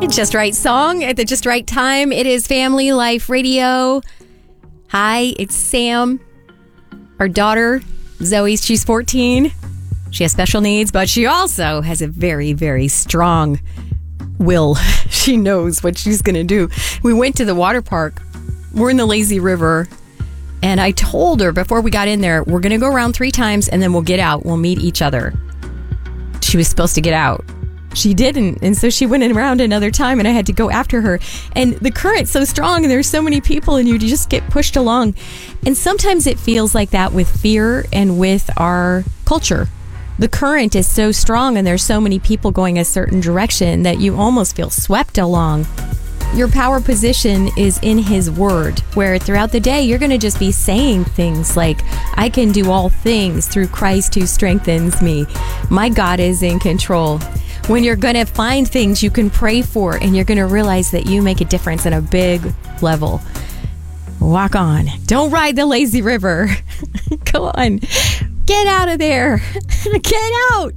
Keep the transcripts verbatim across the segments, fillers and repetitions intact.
Just right song at the just right time. It is Family Life Radio. Hi, it's Sam. Our daughter, Zoe, she's fourteen. She has special needs, but she also has a very, very strong will. She knows what she's going to do. We went to the water park. We're in the lazy river. And I told her before we got in there, we're going to go around three times and then we'll get out. We'll meet each other. She was supposed to get out. She didn't. And so she went around another time and I had to go after her. And the current's so strong and there's so many people and you just get pushed along. And sometimes it feels like that with fear and with our culture. The current is so strong and there's so many people going a certain direction that you almost feel swept along. Your power position is in His Word, where throughout the day you're going to just be saying things like, I can do all things through Christ who strengthens me. My God is in control. When you're going to find things you can pray for and you're going to realize that you make a difference in a big level. Walk on. Don't ride the lazy river. Go on. Get out of there. Get out.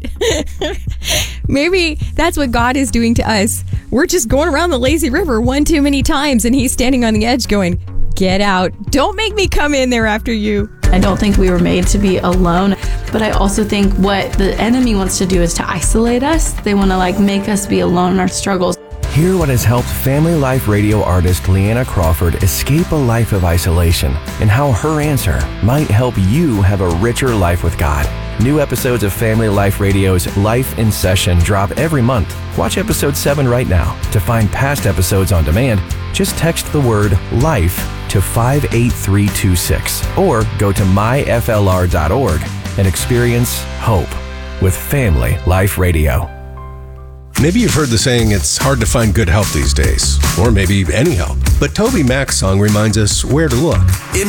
Maybe that's what God is doing to us. We're just going around the lazy river one too many times and He's standing on the edge going, get out. Don't make me come in there after you. I don't think we were made to be alone, but I also think what the enemy wants to do is to isolate us. They want to like make us be alone in our struggles. Hear what has helped Family Life Radio artist Leanna Crawford escape a life of isolation and how her answer might help you have a richer life with God. New episodes of Family Life Radio's Life in Session drop every month. Watch episode seven right now. To find past episodes on demand, just text the word LIFE to five eight three two six or go to my f l r dot org and experience hope with Family Life Radio. Maybe you've heard the saying, it's hard to find good help these days, or maybe any help. But Toby Mac's song reminds us where to look. It